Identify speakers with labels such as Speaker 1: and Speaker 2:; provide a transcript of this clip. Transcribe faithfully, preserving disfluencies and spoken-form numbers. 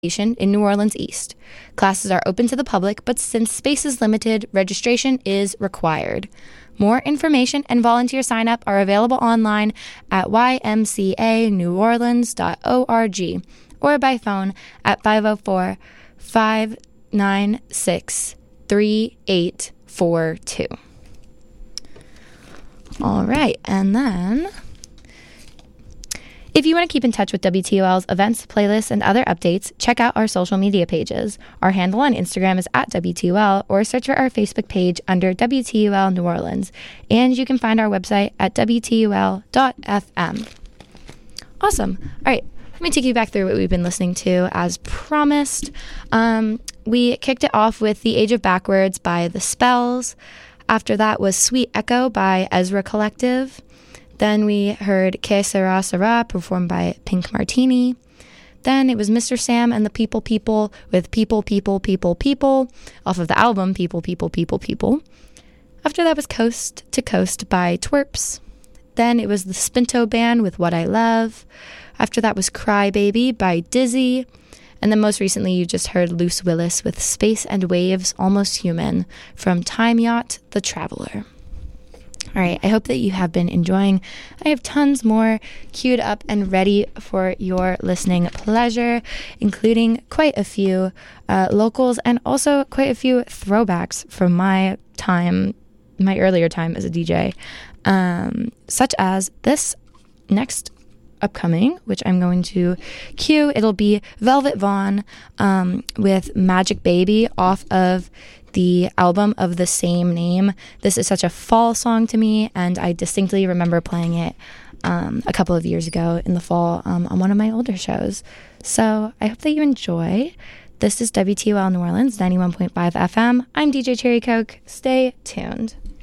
Speaker 1: in New Orleans East. Classes are open to the public, but since space is limited, registration is required. More information and volunteer sign-up are available online at y m c a new orleans dot org or by phone at five oh four, five nine six, three eight four two. All right, and then if you want to keep in touch with W T O L's events, playlists, and other updates, check out our social media pages. Our handle on Instagram is at W T O L, or search for our Facebook page under W T O L New Orleans. And you can find our website at W T O L dot F M. Awesome. All right, let me take you back through what we've been listening to as promised. Um, we kicked it off with The Age of Backwards by The Spells. After that was Sweet Echo by Ezra Collective. Then we heard Que Sera Sera performed by Pink Martini. Then it was Mister Sam and the People People with People, People, People, People off of the album People, People, People, People. After that was Coast to Coast by Twerps. Then it was the Spinto Band with What I Love. After that was Cry Baby by Dizzy. And then most recently you just heard Luce Willis with Space and Waves, Almost Human from Time Yacht, The Traveler. All right, I hope that you have been enjoying. I have tons more queued up and ready for your listening pleasure, including quite a few uh, locals and also quite a few throwbacks from my time, my earlier time as a D J, um, such as this next upcoming, which I'm going to cue. It'll be Velvet Vaughn um, with Magic Baby off of the album of the same name. This is such a fall song to me, and I distinctly remember playing it um, a couple of years ago in the fall um, on one of my older shows. So I hope that you enjoy. This is W T O L New Orleans, ninety-one point five F M. I'm D J Cherry Coke. Stay tuned.